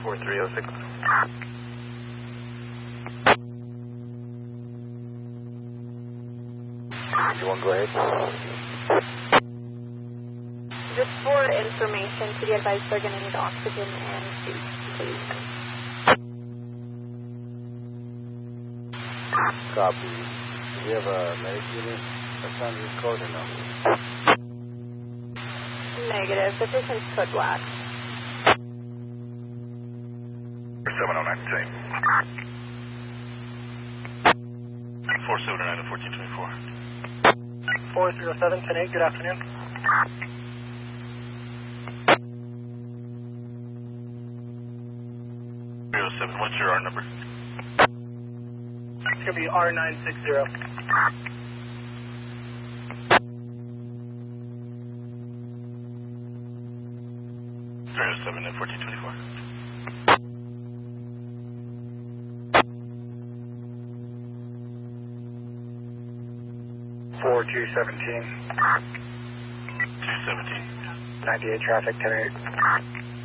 4306. You want to go ahead? Just for information, to be advised they're going to need oxygen and food, please. Copy. Do you have a medic unit assigned to this code or no? Negative. The patient's code black. 709, same. 4709 to 1424. 407, 10-8, good afternoon. 307, what's your R number? It's going to be R960. 307 and 1424. Four 217. 217. 98 traffic, 10-8.